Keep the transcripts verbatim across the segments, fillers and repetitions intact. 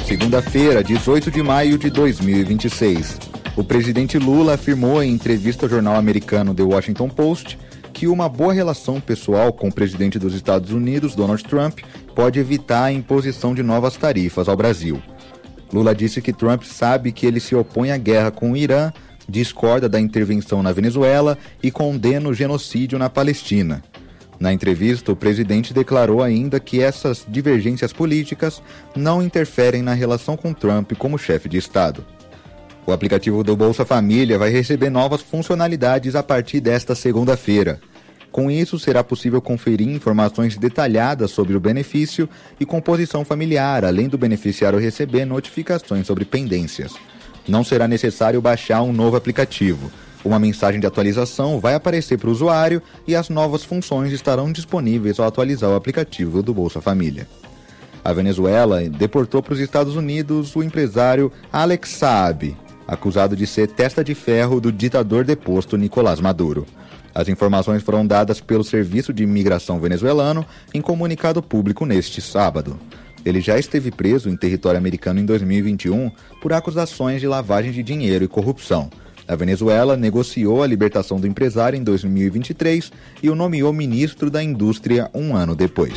Segunda-feira, dezoito de maio de dois mil e vinte e seis. O presidente Lula afirmou em entrevista ao jornal americano The Washington Post que uma boa relação pessoal com o presidente dos Estados Unidos, Donald Trump, pode evitar a imposição de novas tarifas ao Brasil. Lula disse que Trump sabe que ele se opõe à guerra com o Irã, discorda da intervenção na Venezuela e condena o genocídio na Palestina. Na entrevista, o presidente declarou ainda que essas divergências políticas não interferem na relação com Trump como chefe de Estado. O aplicativo do Bolsa Família vai receber novas funcionalidades a partir desta segunda-feira. Com isso, será possível conferir informações detalhadas sobre o benefício e composição familiar, além do beneficiário receber notificações sobre pendências. Não será necessário baixar um novo aplicativo. Uma mensagem de atualização vai aparecer para o usuário e as novas funções estarão disponíveis ao atualizar o aplicativo do Bolsa Família. A Venezuela deportou para os Estados Unidos o empresário Alex Saab, acusado de ser testa de ferro do ditador deposto Nicolás Maduro. As informações foram dadas pelo Serviço de Imigração venezuelano em comunicado público neste sábado. Ele já esteve preso em território americano em dois mil e vinte e um por acusações de lavagem de dinheiro e corrupção. A Venezuela negociou a libertação do empresário em dois mil e vinte e três e o nomeou ministro da Indústria um ano depois.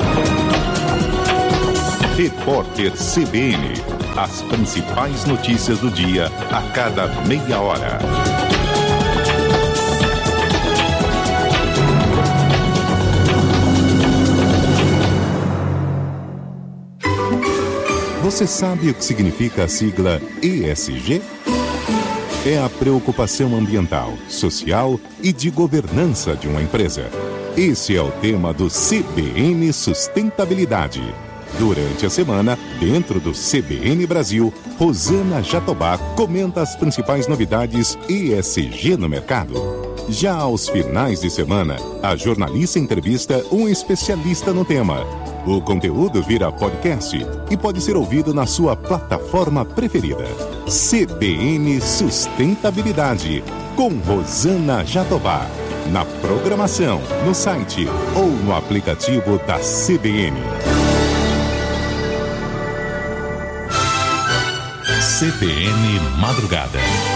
Repórter C B N. As principais notícias do dia a cada meia hora. Você sabe o que significa a sigla E S G? É a preocupação ambiental, social e de governança de uma empresa. Esse é o tema do C B N Sustentabilidade. Durante a semana, dentro do C B N Brasil, Rosana Jatobá comenta as principais novidades E S G no mercado. Já aos finais de semana, a jornalista entrevista um especialista no tema. O conteúdo vira podcast e pode ser ouvido na sua plataforma preferida. C B N Sustentabilidade, com Rosana Jatobá. Na programação, no site ou no aplicativo da C B N. C B N Madrugada.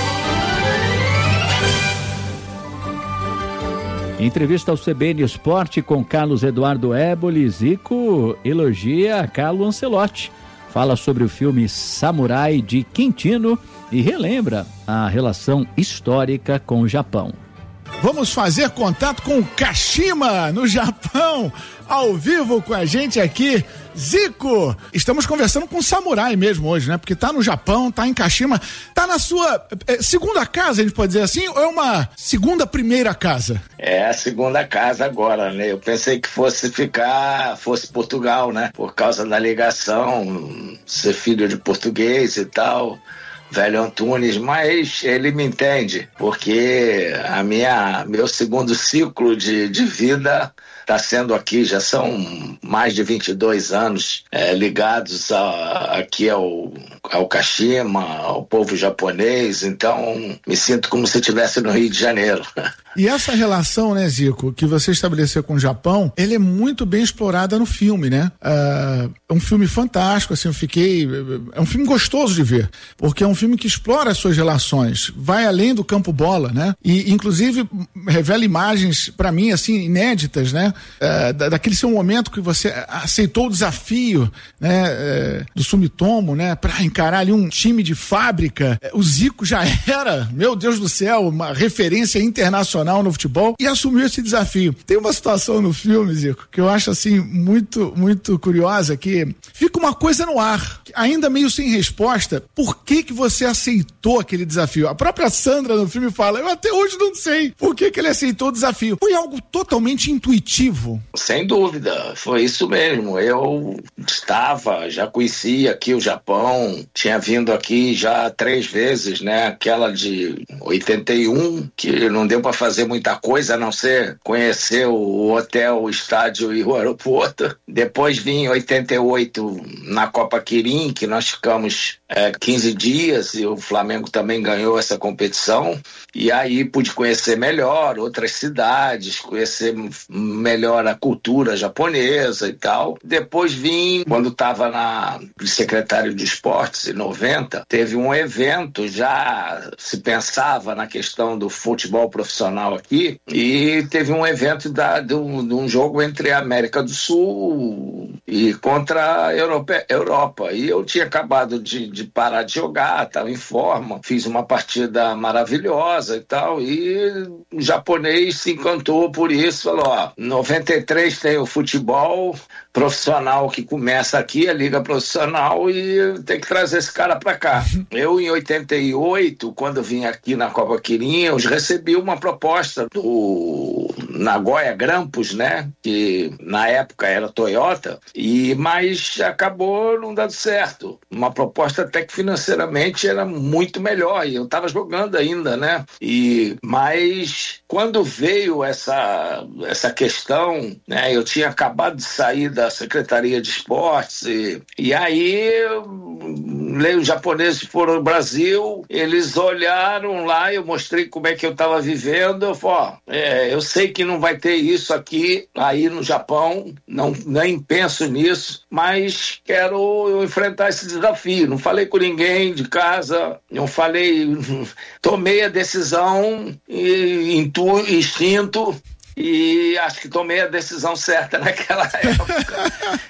Entrevista ao C B N Esporte com Carlos Eduardo Éboli. Zico elogia Carlo Ancelotti. Fala sobre o filme Samurai de Quintino e relembra a relação histórica com o Japão. Vamos fazer contato com o Kashima, no Japão, ao vivo com a gente aqui. Zico, estamos conversando com um samurai mesmo hoje, né? Porque tá no Japão, tá em Kashima, tá na sua é, segunda casa, a gente pode dizer assim, ou é uma segunda primeira casa? É a segunda casa agora, né? Eu pensei que fosse ficar, fosse Portugal, né? Por causa da ligação, ser filho de português e tal, velho Antunes, mas ele me entende, porque a minha, meu segundo ciclo de, de vida está sendo aqui, já são mais de vinte e dois anos é, ligados a, aqui ao, ao Kashima, ao povo japonês, então me sinto como se estivesse no Rio de Janeiro. E essa relação, né, Zico, que você estabeleceu com o Japão, ele é muito bem explorada no filme, né? Uh, é um filme fantástico, assim, eu fiquei... É um filme gostoso de ver, porque é um filme que explora as suas relações, vai além do campo bola, né? E, inclusive, revela imagens, para mim, assim, inéditas, né? Uh, da, daquele seu momento que você aceitou o desafio, né? Uh, do Sumitomo, né? Para encarar ali um time de fábrica. O Zico já era, meu Deus do céu, uma referência internacional no futebol e assumiu esse desafio. Tem uma situação no filme, Zico, que eu acho assim muito, muito curiosa, que fica uma coisa no ar, ainda meio sem resposta. Por que que você aceitou aquele desafio? A própria Sandra no filme fala, eu até hoje não sei por que que ele aceitou o desafio. Foi algo totalmente intuitivo? Sem dúvida, foi isso mesmo. Eu estava, já conhecia aqui o Japão, tinha vindo aqui já três vezes, né? Aquela de oitenta e um, que não deu para fazer muita coisa, a não ser conhecer o hotel, o estádio e o aeroporto. Depois vim em oitenta e oito na Copa Quirim Beijing, que nós ficamos é, quinze dias e o Flamengo também ganhou essa competição. E aí pude conhecer melhor outras cidades, conhecer melhor a cultura japonesa e tal. Depois vim, quando estava na secretário de esportes, em noventa, teve um evento, já se pensava na questão do futebol profissional aqui, e teve um evento da, de, um, de um jogo entre a América do Sul e contra a Europa. Europa. E eu tinha acabado de, de parar de jogar, estava em forma, fiz uma partida maravilhosa e tal, e o japonês se encantou por isso, falou, ó, em noventa e três tem o futebol profissional que começa aqui, a liga profissional, e tem que trazer esse cara pra cá. Eu, em oitenta e oito, quando vim aqui na Copa Quirin, eu recebi uma proposta do Nagoya Grampus, né, que na época era Toyota, e, mas acabou não dando certo. Uma proposta até que financeiramente era muito melhor, e eu tava jogando ainda, né, e, mas quando veio essa, essa questão, né, eu tinha acabado de sair da Secretaria de Esportes, e, e aí os japoneses foram ao Brasil, eles olharam lá, eu mostrei como é que eu estava vivendo, eu falei, ó, é, eu sei que não vai ter isso aqui, aí no Japão, não, nem penso nisso, mas quero enfrentar esse desafio. Não falei com ninguém de casa, não falei, tomei a decisão, intu, instinto, e acho que tomei a decisão certa naquela época.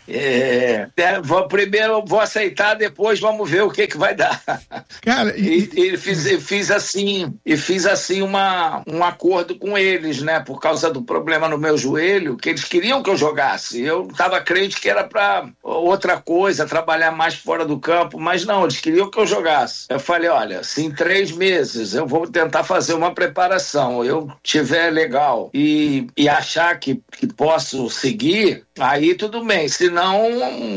é, é, vou, primeiro vou aceitar, depois vamos ver o que que vai dar. Cara, e, e, e fiz, e fiz assim, e fiz assim uma, um acordo com eles, né? Por causa do problema no meu joelho, que eles queriam que eu jogasse. Eu estava crente que era para outra coisa, trabalhar mais fora do campo, mas não, eles queriam que eu jogasse. Eu falei, olha, se em três meses eu vou tentar fazer uma preparação, eu tiver legal e e achar que, que posso seguir, aí tudo bem. Se não,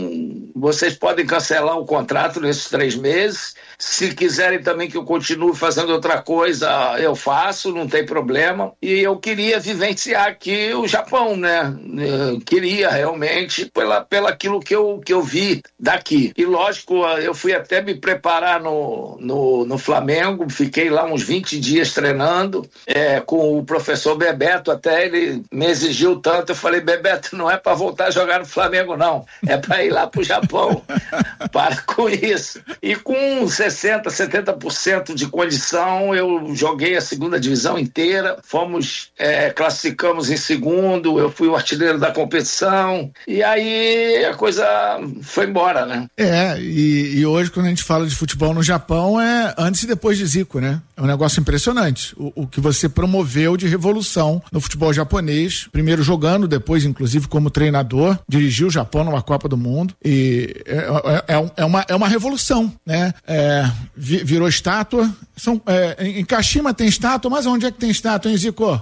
vocês podem cancelar o contrato nesses três meses. Se quiserem também que eu continue fazendo outra coisa, eu faço, não tem problema. E eu queria vivenciar aqui o Japão, né? Eu queria realmente, pela, pela aquilo que eu, que eu vi daqui. E lógico, eu fui até me preparar no, no, no Flamengo, fiquei lá uns vinte dias treinando, é, com o professor Bebeto, até ele me exigiu tanto, eu falei, Bebeto, não é para voltar a jogar no Flamengo, não, é para ir lá pro Japão. Para com isso. E com sessenta, setenta por cento de condição, eu joguei a segunda divisão inteira, fomos, é, classificamos em segundo, eu fui o artilheiro da competição, e aí a coisa foi embora, né? É, e, e hoje quando a gente fala de futebol no Japão é antes e depois de Zico, né? É um negócio impressionante, o, o que você promoveu de revolução no futebol japonês, primeiro jogando, depois inclusive como treinador, dirigiu o Japão numa Copa do Mundo, e é, é, é, uma, é uma revolução, né? É, virou estátua. São, é, em Kashima tem estátua, mas onde é que tem estátua, hein, Zico?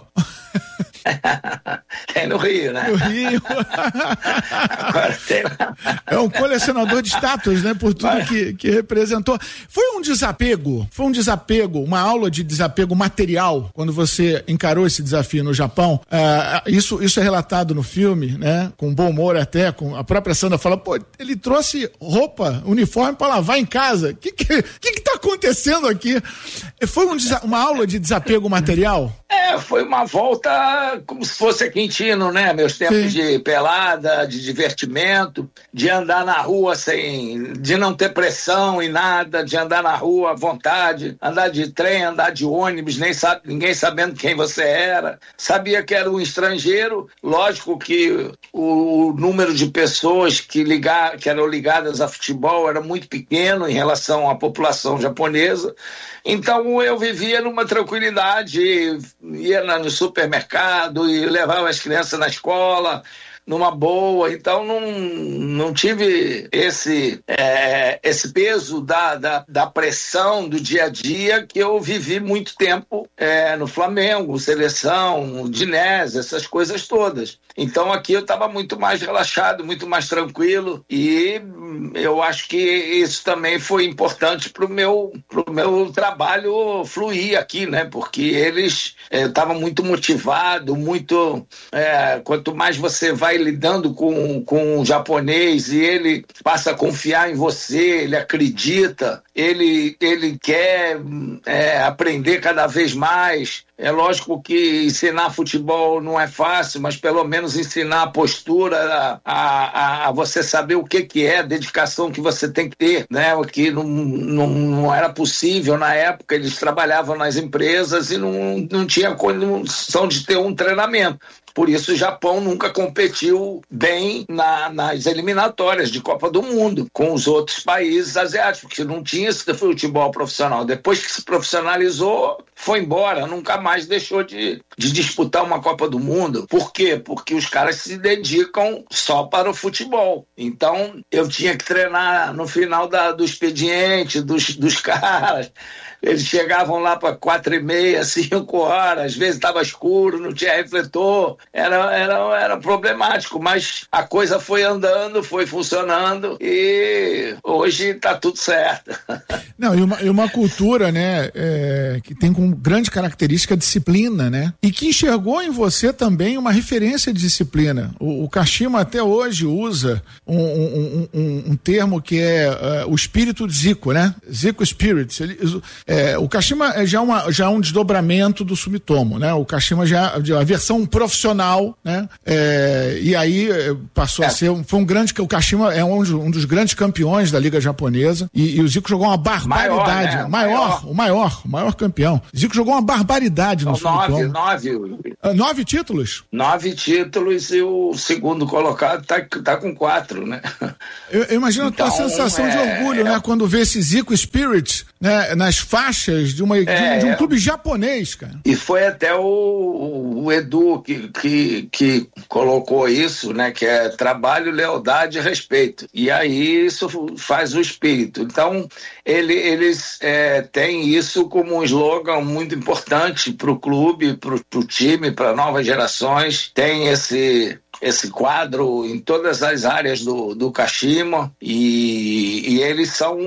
Tem no Rio, né? No Rio. Agora tem... É um colecionador de estátuas, né? Por tudo que, que representou. Foi um desapego, foi um desapego, uma aula de desapego material, quando você encarou esse desafio no Japão. Uh, isso, isso é relatado no filme, né? Com bom humor até, com a própria Sandra fala, pô, ele trouxe roupa, uniforme para lavar em casa. O que que, que que tá acontecendo aqui? Foi um, uma aula de desapego material? É, foi uma volta como se fosse Quintino, né? Meus tempos Sim. de pelada, de divertimento, de andar na rua sem, de não ter pressão e nada, de andar na rua à vontade, andar de trem, andar de ônibus, nem sabe, ninguém sabendo quem você era. Sabia que era um estrangeiro, lógico que o, o número de pessoas que, ligar, que eram ligadas a futebol era muito pequeno em relação à população japonesa. Então eu vivia numa tranquilidade, ia no supermercado e levava as crianças na escola numa boa, então não, não tive esse, é, esse peso da, da, da pressão do dia a dia que eu vivi muito tempo é, no Flamengo, seleção, Dinés, essas coisas todas. Então aqui eu estava muito mais relaxado, muito mais tranquilo, e eu acho que isso também foi importante para o meu, pro meu trabalho fluir aqui, né? Porque eles estavam é, muito motivados, muito, é, quanto mais você vai vai lidando com, com o japonês e ele passa a confiar em você, ele acredita, ele, ele quer é, aprender cada vez mais. É lógico que ensinar futebol não é fácil, mas pelo menos ensinar a postura, a, a, a você saber o que, que é, a dedicação que você tem que ter, né? O que não, não, não era possível na época, eles trabalhavam nas empresas e não, não tinha condição de ter um treinamento. Por isso o Japão nunca competiu bem na, nas eliminatórias de Copa do Mundo com os outros países asiáticos, porque não tinha esse futebol profissional. Depois que se profissionalizou, foi embora, nunca mais deixou de, de disputar uma Copa do Mundo. Por quê? Porque os caras se dedicam só para o futebol. Então eu tinha que treinar no final da, do expediente dos, dos caras. Eles chegavam lá para quatro e meia, cinco horas, às vezes estava escuro, não tinha refletor, era, era, era problemático, mas a coisa foi andando, foi funcionando e hoje está tudo certo. Não, e uma, e uma cultura, né, é, que tem como grande característica a disciplina, né, e que enxergou em você também uma referência de disciplina. O, o Kashima até hoje usa um, um, um, um termo que é uh, o espírito Zico, né, Zico Spirit. Ele, é, o Kashima é já, uma, já um desdobramento do Sumitomo, né, o Kashima já a versão profissional, né, é, e aí passou é. a ser, foi um grande, o Kashima é um, um dos grandes campeões da Liga Japonesa e, e o Zico jogou uma barbaridade. Barbaridade, maior, né? maior, maior, o maior, o maior campeão. Zico jogou uma barbaridade no Sumitomo. Nove, nove. Nove títulos? Nove títulos e o segundo colocado tá, tá com quatro, né? Eu, eu imagino então, a tua sensação é, de orgulho, é, né? Quando vê esse Zico Spirit, né? Nas faixas de, uma, é, de, um, de um clube japonês, cara. E foi até o, o Edu que, que, que colocou isso, né? Que é trabalho, lealdade e respeito. E aí isso faz o espírito. Então, ele eles é, têm isso como um slogan muito importante para o clube, para o time, para novas gerações. Tem esse esse quadro em todas as áreas do, do Kashima e, e eles são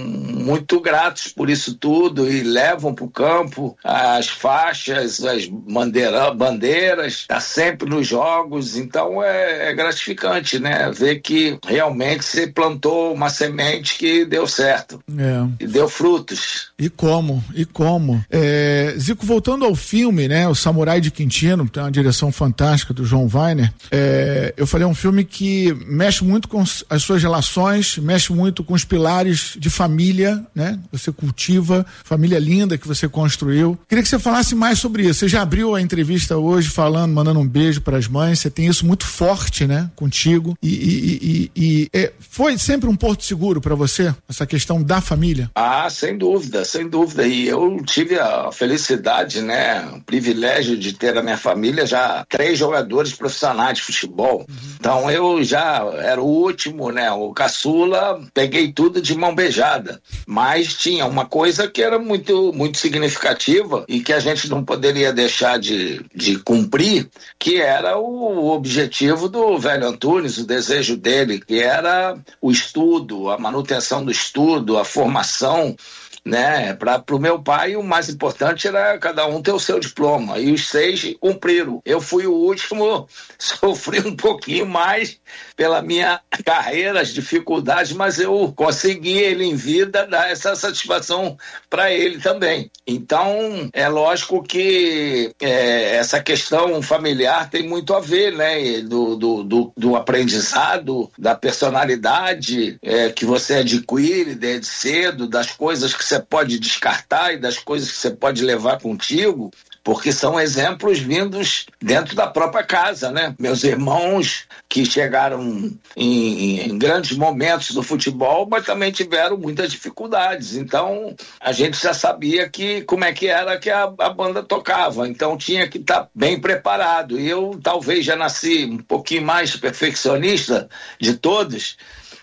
muito gratos por isso tudo e levam para o campo as faixas, as bandeira, bandeiras, tá sempre nos jogos, então é, é gratificante, né? Ver que realmente você plantou uma semente que deu certo é. e deu frutos. E como? E como? É, Zico, voltando ao filme, né? O Samurai de Quintino, tem uma direção fantástica do João Weiner. É, eu falei, é um filme que mexe muito com as suas relações, mexe muito com os pilares de família, né? Você cultiva, família linda que você construiu. Queria que você falasse mais sobre isso. Você já abriu a entrevista hoje falando, mandando um beijo para as mães, você tem isso muito forte, né? Contigo. E, e, e, e é, foi sempre um porto seguro para você, essa questão da família? Ah, sem dúvida, sem dúvida. E eu tive a felicidade, né? O privilégio de ter na minha família já três jogadores profissionais de futebol. Uhum. Então eu já era o último, né? O caçula, peguei tudo de mão beijada. Mas tinha uma coisa que era muito, muito significativa e que a gente não poderia deixar de, de cumprir, que era o objetivo do velho Antunes, o desejo dele, que era o estudo, a manutenção do estudo, a formação, né? Para o meu pai, o mais importante era cada um ter o seu diploma, e os seis cumpriram. Eu fui o último, sofri um pouquinho mais pela minha carreira, as dificuldades, mas eu consegui, ele em vida, dar essa satisfação para ele também. Então, é lógico que é, essa questão familiar tem muito a ver, né? Do, do, do, do aprendizado, da personalidade é, que você adquire desde cedo, das coisas que você pode descartar e das coisas que você pode levar contigo, porque são exemplos vindos dentro da própria casa, né? Meus irmãos que chegaram em, em grandes momentos do futebol, mas também tiveram muitas dificuldades. Então, a gente já sabia que, como é que era que a, a banda tocava. Então, tinha que estar tá bem preparado. E eu talvez já nasci um pouquinho mais perfeccionista de todos,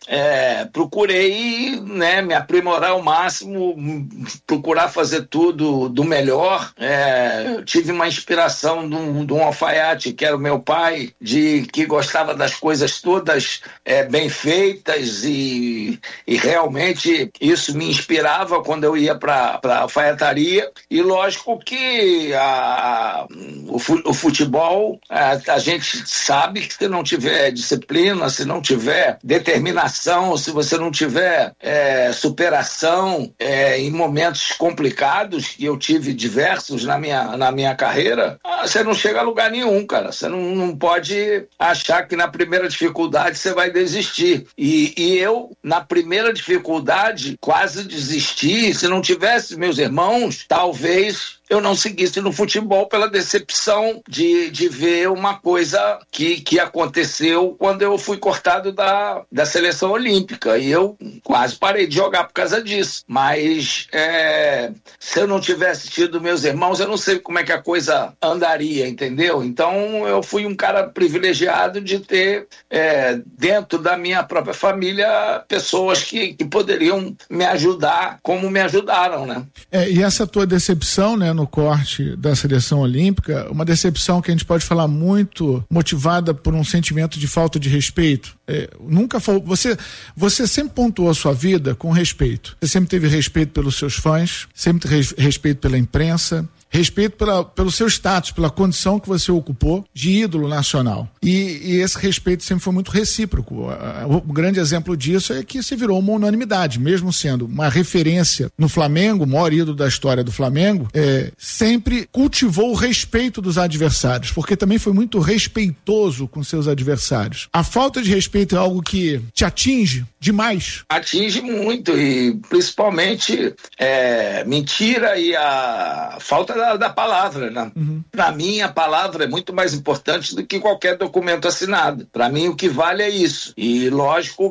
é, procurei, né, me aprimorar ao máximo, procurar fazer tudo do melhor. É, eu tive uma inspiração de um, de um alfaiate, que era o meu pai, de que gostava das coisas todas é, bem feitas, e, e realmente isso me inspirava quando eu ia para a alfaiataria. E lógico que a, o, o futebol, a, a gente sabe que se não tiver disciplina, se não tiver determinação, se você não tiver é, superação é, em momentos complicados, que eu tive diversos na minha, na minha carreira, você não chega a lugar nenhum, cara. Você não, não pode achar que na primeira dificuldade você vai desistir. E, e eu, na primeira dificuldade, quase desisti. Se não tivesse meus irmãos, talvez eu não seguisse no futebol pela decepção de, de ver uma coisa que, que aconteceu quando eu fui cortado da, da seleção olímpica. E eu quase parei de jogar por causa disso. Mas é, se eu não tivesse tido meus irmãos, eu não sei como é que a coisa andaria, entendeu? Então eu fui um cara privilegiado de ter é, dentro da minha própria família pessoas que, que poderiam me ajudar como me ajudaram, né? É, e essa tua decepção, né, no corte da seleção olímpica, uma decepção que a gente pode falar muito motivada por um sentimento de falta de respeito. É, nunca foi, você, você sempre pontuou a sua vida com respeito. Você sempre teve respeito pelos seus fãs, sempre teve respeito pela imprensa, respeito pela, pelo seu status, pela condição que você ocupou de ídolo nacional. E, e esse respeito sempre foi muito recíproco. O, o grande exemplo disso é que se virou uma unanimidade, mesmo sendo uma referência no Flamengo, o maior ídolo da história do Flamengo, é, sempre cultivou o respeito dos adversários, porque também foi muito respeitoso com seus adversários. A falta de respeito é algo que te atinge demais? Atinge muito, e principalmente é, mentira e a falta Da, da palavra, né? Uhum. Para mim, a palavra é muito mais importante do que qualquer documento assinado. Para mim, o que vale é isso. E lógico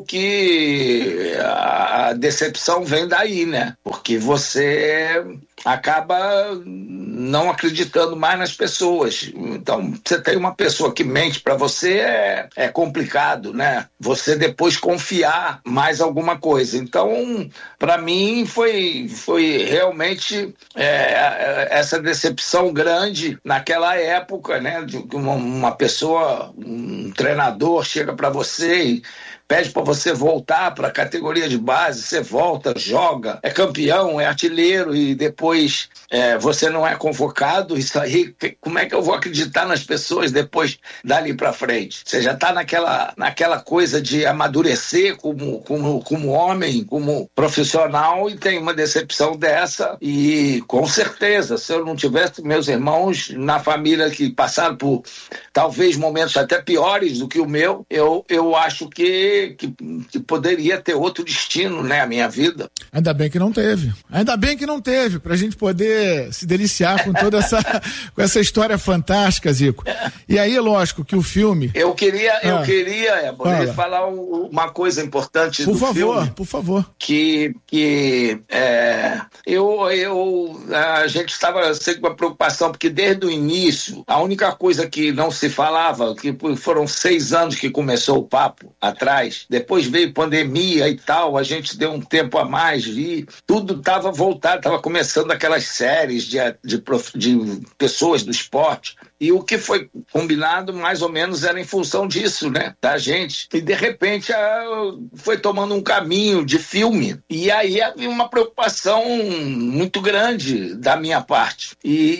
que a decepção vem daí, né? Porque você acaba não acreditando mais nas pessoas. Então, você tem uma pessoa que mente para você, é, é complicado, né? Você depois confiar mais alguma coisa. Então, para mim, foi, foi realmente é, essa decepção grande naquela época, né? De uma, uma pessoa, um treinador chega para você e pede para você voltar para a categoria de base, você volta, joga, é campeão, é artilheiro, e depois é, você não é convocado. Isso aí, como é que eu vou acreditar nas pessoas depois dali para frente? Você já está naquela, naquela coisa de amadurecer como, como, como homem, como profissional, e tem uma decepção dessa. E com certeza, se eu não tivesse meus irmãos na família que passaram por talvez momentos até piores do que o meu, eu, eu acho que Que, que poderia ter outro destino, né, a minha vida. Ainda bem que não teve. Ainda bem que não teve, pra gente poder se deliciar com toda essa, com essa história fantástica, Zico. E aí, lógico, que o filme... Eu queria, ah, eu queria, é, poder falar uma coisa importante por do favor, filme. Por favor, por favor. Que, que é, eu, eu, a gente estava sempre com uma preocupação, porque desde o início, a única coisa que não se falava, que foram seis anos que começou o papo atrás, depois veio pandemia e tal, a gente deu um tempo a mais e tudo estava voltado, estava começando aquelas séries de, de, de pessoas do esporte, e o que foi combinado mais ou menos era em função disso, né, da gente, e de repente a, foi tomando um caminho de filme, e aí havia uma preocupação muito grande da minha parte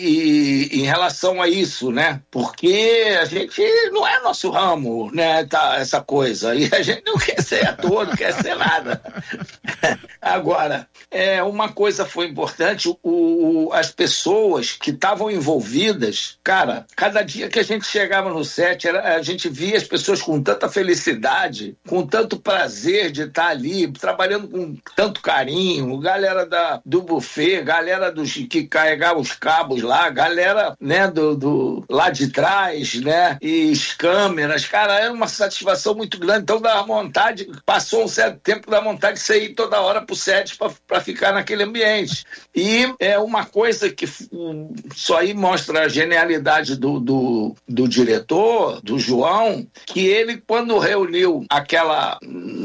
e, e em relação a isso, né, porque a gente não é nosso ramo, né, tá, essa coisa, e a gente não quer ser ator, não quer ser nada. Agora, é, uma coisa foi importante, o, o, as pessoas que estavam envolvidas, cara, cada dia que a gente chegava no set, era, a gente via as pessoas com tanta felicidade, com tanto prazer de estar ali, trabalhando com tanto carinho, galera da, do buffet, galera dos, que carregava os cabos lá, galera, né, do, do, lá de trás, né, e as câmeras, cara, era uma satisfação muito grande. Então dá vontade, passou um certo tempo, dá vontade de sair toda hora pro set para ficar naquele ambiente. E é uma coisa que um, só aí mostra a genialidade do, do, do diretor, do João, que ele, quando reuniu aquela,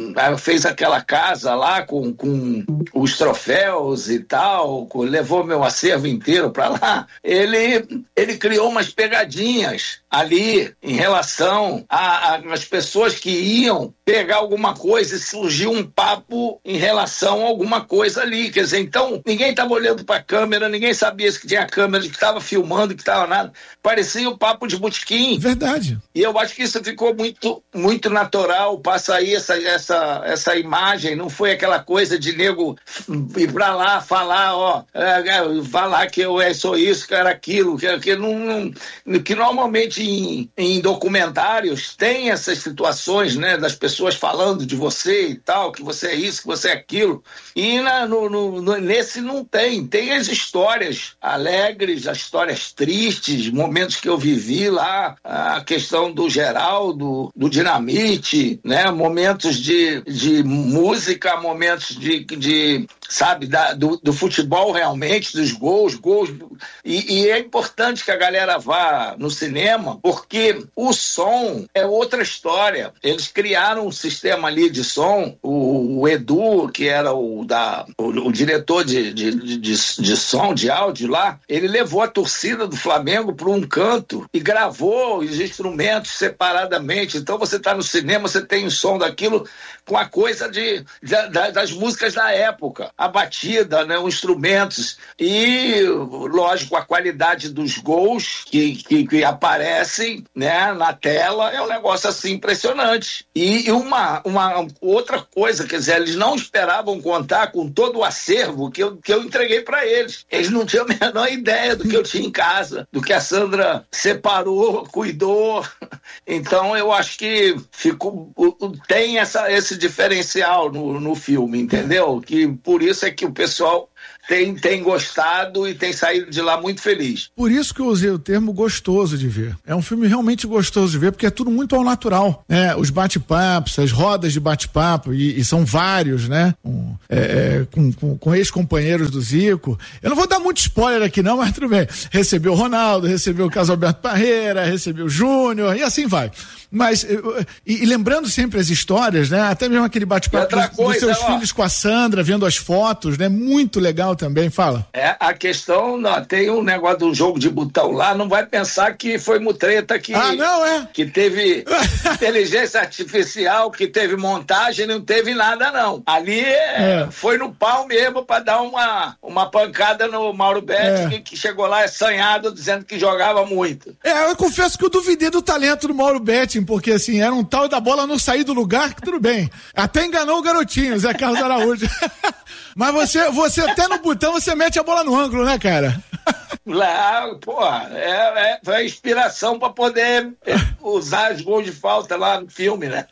fez aquela casa lá com, com os troféus e tal, levou meu acervo inteiro para lá, ele, ele criou umas pegadinhas ali em relação às pessoas que iam pegar alguma coisa e surgiu um papo em relação a alguma coisa ali, quer dizer, então ninguém estava olhando para a câmera, ninguém sabia que tinha câmera, que estava filmando, que estava nada, parecia o papo de botequim. Verdade. E eu acho que isso ficou muito, muito natural, passa aí essa, essa, essa imagem, não foi aquela coisa de nego ir para lá, falar, ó, é, falar que eu sou isso, que era aquilo, que, que, não, não, que normalmente em, em documentários tem essas situações, né, das pessoas falando de você e tal, que você é isso, que você é aquilo, e na, no, no, no, nesse não tem, tem as histórias alegres, as histórias tristes, momentos que eu vivi lá, a questão do Geraldo, do Dinamite, né, momentos de, de música, momentos de, de sabe, da, do, do futebol realmente, dos gols, gols, e, e é importante que a galera vá no cinema, porque o som é outra história. Eles criaram um sistema ali de som, o, o Edu, que era o, da, o, o diretor de, de, de, de, de som, de áudio lá, ele levou a torcida do Flamengo para um canto e gravou os instrumentos separadamente. Então você está no cinema, você tem o som daquilo com a coisa de, de, das músicas da época, a batida, né, os instrumentos e, lógico, a qualidade dos gols que, que, que aparecem, né, na tela, é um negócio assim impressionante. E, e uma, uma outra coisa, quer dizer, eles não esperavam contar com todo o acervo que eu, que eu entreguei para eles. Eles não tinham a menor ideia do que eu tinha em casa, do que a Sandra separou, cuidou. Então eu acho que ficou, tem essa, esse diferencial no, no filme, entendeu? Que por isso é que o pessoal tem, tem gostado e tem saído de lá muito feliz. Por isso que eu usei o termo gostoso de ver. É um filme realmente gostoso de ver, porque é tudo muito ao natural, né? Os bate-papos, as rodas de bate-papo, e, e são vários, né? Um, é, é, com, com, com ex-companheiros do Zico. Eu não vou dar muito spoiler aqui não, mas tudo bem. Recebeu o Ronaldo, recebeu o Carlos Alberto Parreira, recebeu o Júnior, e assim vai. Mas, e, e lembrando sempre as histórias, né? Até mesmo aquele bate-papo dos, dos seus ó, filhos com a Sandra, vendo as fotos, né? Muito legal também, fala. É, a questão, não, tem um negócio do jogo de botão lá, não vai pensar que foi mutreta que... Ah, não, é? Que teve inteligência artificial, que teve montagem, não teve nada, não. Ali é, é. foi no pau mesmo pra dar uma, uma pancada no Mauro Betti, é. que, que chegou lá assanhado, dizendo que jogava muito. É, eu confesso que eu duvidei do talento do Mauro Betti, porque assim, era um tal da bola não sair do lugar, que tudo bem. Até enganou o garotinho, Zé Carlos Araújo. Mas você, você até no botão, você mete a bola no ângulo, né, cara? Lá, pô, é, é, foi a inspiração pra poder usar os gols de falta lá no filme, né?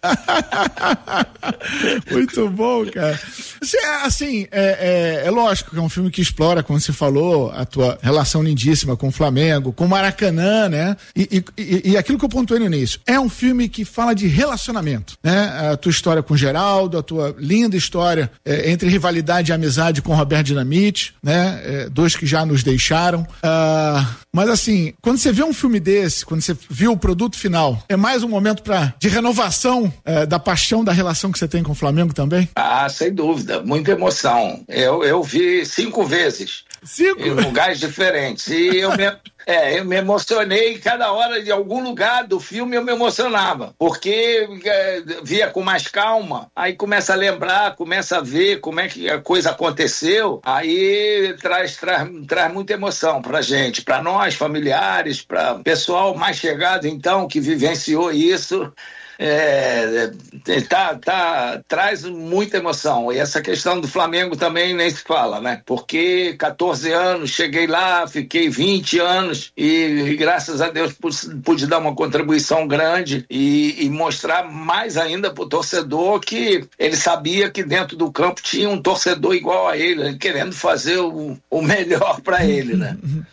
Muito bom, cara. Assim, é, é, é lógico que é um filme que explora, como você falou, a tua relação lindíssima com o Flamengo, com o Maracanã, né? E, e, e aquilo que eu pontuei no início, é um filme que fala de relacionamento, né? A tua história com o Geraldo, a tua linda história é, entre rivalidade e amizade com o Roberto Dinamite, né? É, dois que já nos deixaram. Uh, mas assim, quando você vê um filme desse, quando você viu o produto final, é mais um momento pra, de renovação uh, da paixão, da relação que você tem com o Flamengo também? Ah, sem dúvida, muita emoção. Eu, eu vi cinco vezes. Cinco? Em lugares diferentes. E eu me, é, eu me emocionei cada hora de algum lugar do filme, eu me emocionava. Porque é, via com mais calma, aí começa a lembrar, começa a ver como é que a coisa aconteceu, aí traz, traz, traz muita emoção pra gente, pra nós, familiares, pra pessoal mais chegado, então, que vivenciou isso. É, tá, tá, traz muita emoção. E essa questão do Flamengo também nem se fala, né? Porque catorze anos, cheguei lá, fiquei vinte anos e, e graças a Deus pude, pude dar uma contribuição grande e, e mostrar mais ainda pro torcedor que ele sabia que dentro do campo tinha um torcedor igual a ele, querendo fazer o, o melhor para ele, né?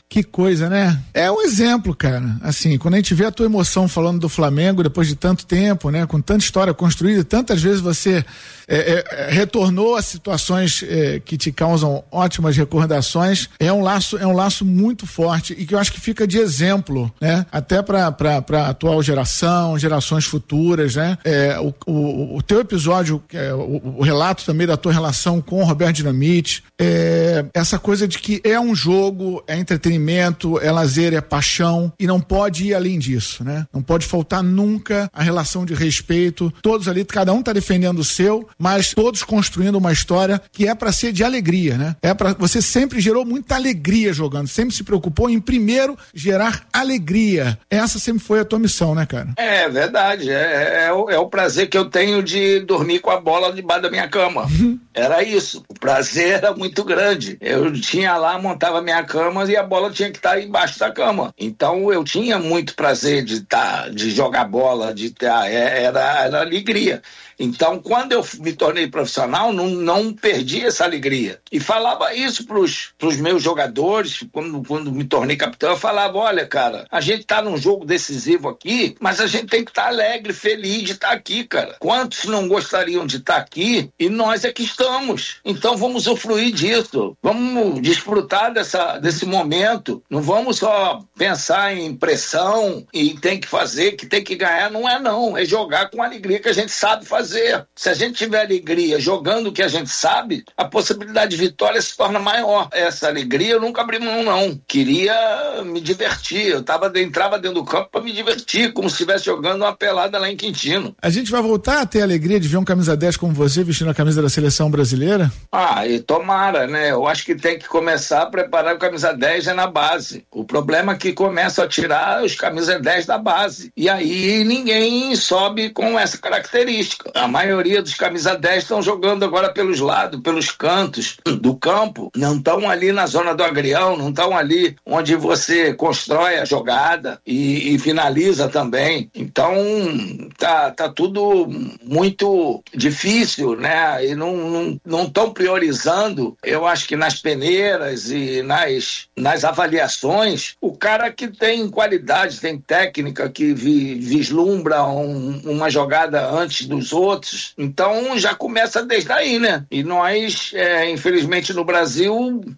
Que coisa, né? É um exemplo, cara. Assim, quando a gente vê a tua emoção falando do Flamengo depois de tanto tempo, né? Com tanta história construída, tantas vezes você é, é, retornou a situações é, que te causam ótimas recordações. É um laço, é um laço muito forte e que eu acho que fica de exemplo, né? Até para para atual geração, gerações futuras, né? É, o, o, o teu episódio, é, o, o relato também da tua relação com o Roberto Dinamite, é, essa coisa de que é um jogo, é entretenimento, é lazer, é paixão e não pode ir além disso, né? Não pode faltar nunca a relação de respeito, todos ali, cada um tá defendendo o seu, mas todos construindo uma história que é para ser de alegria, né? É para você sempre gerou muita alegria jogando, sempre se preocupou em primeiro gerar alegria. Essa sempre foi a tua missão, né, cara? É verdade, é, é, o, é o prazer que eu tenho de dormir com a bola debaixo da minha cama. Era isso, o prazer era muito grande. Eu tinha lá, montava minha cama e a bola tinha que estar embaixo da cama. Então eu tinha muito prazer de tá, de jogar bola, de tá, era, era alegria. Então, quando eu me tornei profissional, não, não perdi essa alegria. E falava isso pros, pros meus jogadores, quando, quando me tornei capitão, eu falava, olha, cara, a gente tá num jogo decisivo aqui, mas a gente tem que estar tá alegre, feliz de estar tá aqui, cara. Quantos não gostariam de estar tá aqui? E nós é que estamos. Então, vamos usufruir disso. Vamos desfrutar dessa, desse momento. Não vamos só pensar em pressão e tem que fazer, que tem que ganhar. Não é não, é jogar com a alegria que a gente sabe fazer. Se a gente tiver alegria jogando o que a gente sabe, a possibilidade de vitória se torna maior. Essa alegria eu nunca abri mão, não. Queria me divertir. Eu tava, entrava dentro do campo para me divertir, como se estivesse jogando uma pelada lá em Quintino. A gente vai voltar a ter a alegria de ver um camisa dez como você vestindo a camisa da seleção brasileira? Ah, e tomara, né? Eu acho que tem que começar a preparar o camisa dez é na base. O problema é que começa a tirar os camisa dez da base. E aí ninguém sobe com essa característica. A maioria dos camisa dez estão jogando agora pelos lados, pelos cantos do campo. Não estão ali na zona do agrião, não estão ali onde você constrói a jogada e, e finaliza também. Então, tá, tá tudo muito difícil, né? E não não estão priorizando, eu acho que nas peneiras e nas, nas avaliações, o cara que tem qualidade, tem técnica, que vi, vislumbra um, uma jogada antes dos outros, então já começa desde aí, né? E nós, é, infelizmente no Brasil,